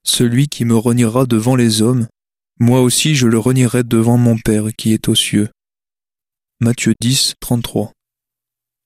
Celui qui me reniera devant les hommes, moi aussi je le renierai devant mon Père qui est aux cieux. Matthieu 10, 33.